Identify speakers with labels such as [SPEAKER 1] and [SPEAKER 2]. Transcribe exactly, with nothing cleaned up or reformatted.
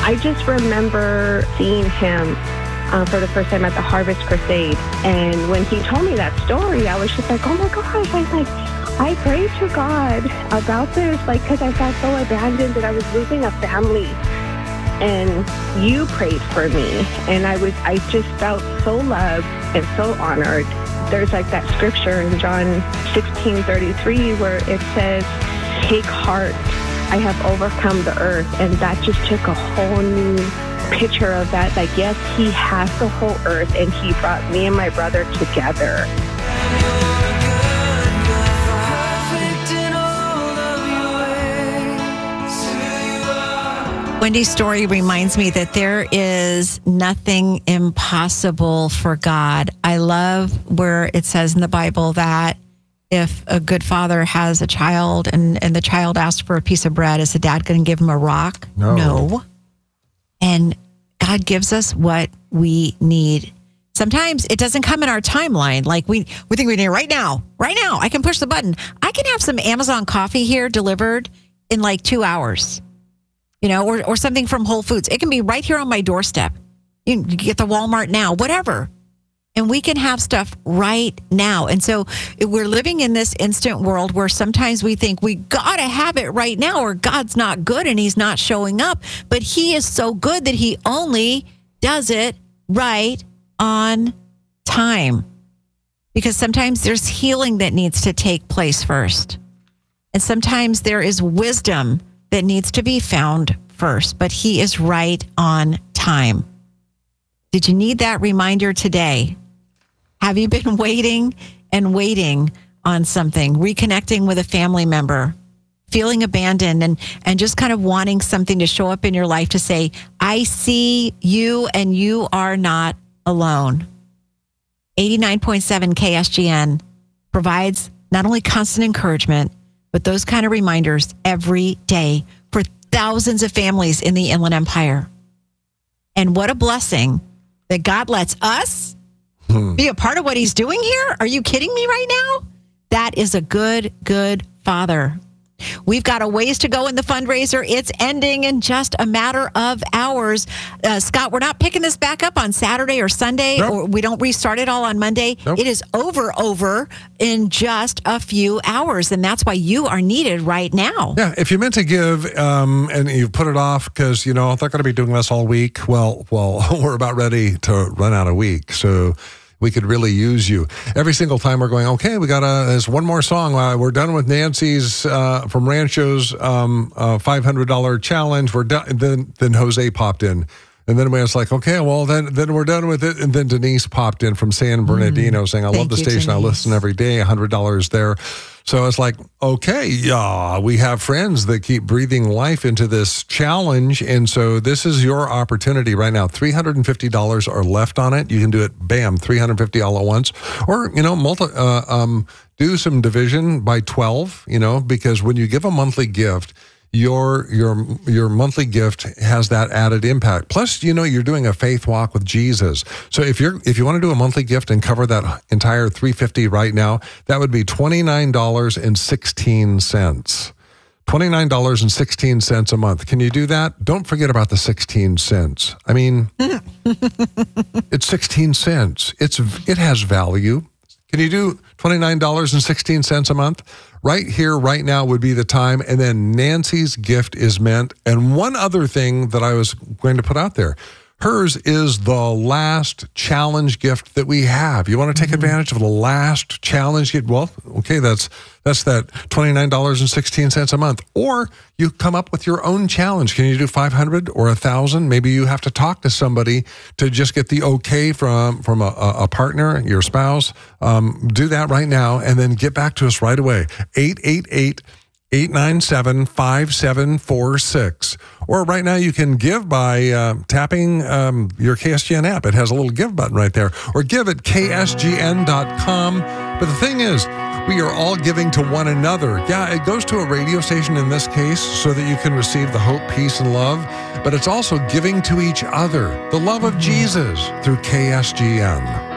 [SPEAKER 1] I just remember seeing him uh, for the first time at the Harvest Crusade. And when he told me that story, I was just like, oh my gosh, I was like, I prayed to God about this, like, because I felt so abandoned and I was losing a family. And you prayed for me, and I was, I just felt so loved and so honored. There's like that scripture in John sixteen thirty-three where it says, take heart, I have overcome the earth. And that just took a whole new picture of that. Like, yes, he has the whole earth, and he brought me and my brother together.
[SPEAKER 2] Wendy's story reminds me that there is nothing impossible for God. I love where it says in the Bible that if a good father has a child and, and the child asks for a piece of bread, is the dad going to give him a rock?
[SPEAKER 3] No.
[SPEAKER 2] No. And God gives us what we need. Sometimes it doesn't come in our timeline. Like we, we think we need it right now. Right now, I can push the button. I can have some Amazon coffee here delivered in like two hours. You know, or, or something from Whole Foods. It can be right here on my doorstep. You can get the Walmart now, whatever. And we can have stuff right now. And so we're living in this instant world where sometimes we think we got to have it right now or God's not good and he's not showing up. But he is so good that he only does it right on time. Because sometimes there's healing that needs to take place first. And sometimes there is wisdom that needs to be found first, but he is right on time. Did you need that reminder today? Have you been waiting and waiting on something, reconnecting with a family member, feeling abandoned and, and just kind of wanting something to show up in your life to say, I see you and you are not alone. eighty-nine point seven K S G N provides not only constant encouragement, but those kind of reminders every day for thousands of families in the Inland Empire. And what a blessing that God lets us hmm. be a part of what he's doing here. Are you kidding me right now? That is a good, good father. We've got a ways to go in the fundraiser. It's ending in just a matter of hours. Uh, Scott, we're not picking this back up on Saturday or Sunday, nope. or we don't restart it all on Monday. Nope. It is over, over in just a few hours, and that's why you are needed right now.
[SPEAKER 3] Yeah, if you meant to give um, and you put it off because, you know, they're going to be doing this all week, well, well, we're about ready to run out of week, so we could really use you. Every single time we're going, okay, we got a, there's one more song. Uh, we're done with Nancy's uh, from Rancho's um, uh, five hundred dollars challenge. We're done. Then, then Jose popped in. And then we was like, okay, well, then then we're done with it. And then Denise popped in from San Bernardino mm, saying, I love the station. Denise. I listen every day, one hundred dollars there. So it's like, okay, yeah, we have friends that keep breathing life into this challenge. And so this is your opportunity right now. three hundred fifty dollars are left on it. You can do it, bam, three hundred fifty dollars all at once. Or, you know, multi, uh, um, do some division by twelve, you know, because when you give a monthly gift, your your your monthly gift has that added impact. Plus, you know, you're doing a faith walk with Jesus. So if you're if you want to do a monthly gift and cover that entire three hundred fifty dollars right now, that would be twenty-nine dollars and sixteen cents. twenty-nine dollars and sixteen cents a month. Can you do that? Don't forget about the sixteen cents. I mean, it's sixteen cents. It's it has value. Can you do twenty-nine dollars and sixteen cents a month? Right here, right now would be the time. And then Nancy's gift is meant. And one other thing that I was going to put out there, hers is the last challenge gift that we have. You want to take mm-hmm. advantage of the last challenge gift? Well, okay, that's that's that twenty-nine dollars and sixteen cents a month. Or you come up with your own challenge. Can you do five hundred or one thousand? Maybe you have to talk to somebody to just get the okay from, from a, a partner, your spouse. Um, do that right now and then get back to us right away. eight eight eight, eight nine seven, five seven four six. Or right now you can give by uh, tapping um, your K S G N app. It has a little give button right there. Or give at K S G N dot com. But the thing is, we are all giving to one another. Yeah, it goes to a radio station in this case so that you can receive the hope, peace, and love. But it's also giving to each other, the love of Jesus through K S G N.